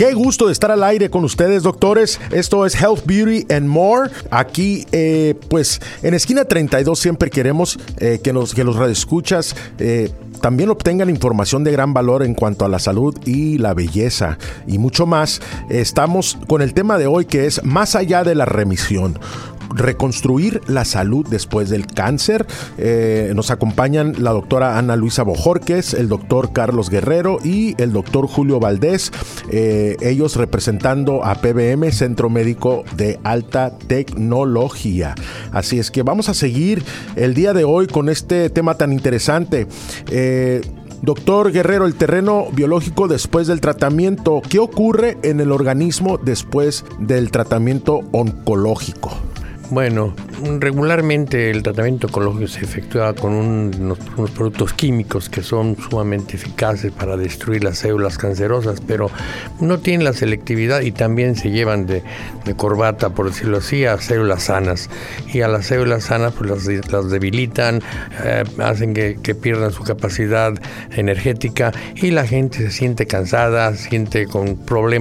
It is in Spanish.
Qué gusto de estar al aire con ustedes, doctores. Esto es Health, Beauty and More. Aquí, pues, en Esquina 32 siempre queremos que los radioescuchas también obtengan información de gran valor en cuanto a la salud y la belleza y mucho más. Estamos con el tema de hoy, que es más allá de la remisión. Reconstruir la salud después del cáncer. Nos acompañan la doctora Ana Luisa Bojorquez, el doctor Carlos Guerrero y el doctor Julio Valdés, ellos representando a PBM, Centro Médico de Alta Tecnología. Así es que vamos a seguir el día de hoy con este tema tan interesante. Doctor Guerrero, el terreno biológico después del tratamiento, ¿qué ocurre en el organismo después del tratamiento oncológico? Bueno, regularmente el tratamiento oncológico se efectúa con unos productos químicos que son sumamente eficaces para destruir las células cancerosas, pero no tienen la selectividad y también se llevan de corbata, por decirlo así, a células sanas. Y a las células sanas pues las debilitan, hacen que pierdan su capacidad energética y la gente se siente cansada, siente con problemas